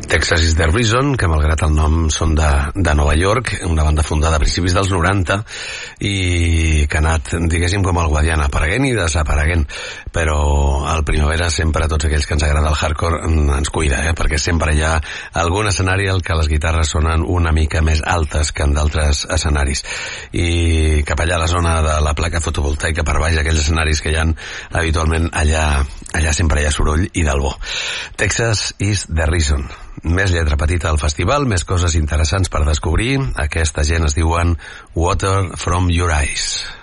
Texas is the Reason, que malgrat el nom són de Nova York, una banda fundada a principis dels 90 i que ha anat, diguéssim, com el Guadiana, apareguent i desapareguent, però al Primavera sempre tots aquells que ens agrada el hardcore ens cuida, perquè sempre hi ha algun escenari al que les guitarres sonen una mica més altes que en d'altres escenaris, i cap allà a la zona de la placa fotovoltaica per baix d'aquells escenaris que hi ha habitualment, allà sempre hi ha soroll i del bo. Texas is the Reason. Més lletra petita al festival, més coses interessants per descobrir. Aquesta gent es diuen Water from Your Eyes.